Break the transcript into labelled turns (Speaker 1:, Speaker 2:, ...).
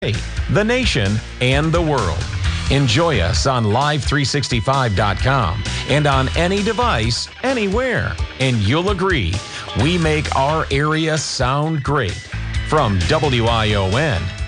Speaker 1: the nation, and the world. Enjoy us on live365.com and on any device, anywhere. And you'll agree, we make our area sound great. From WION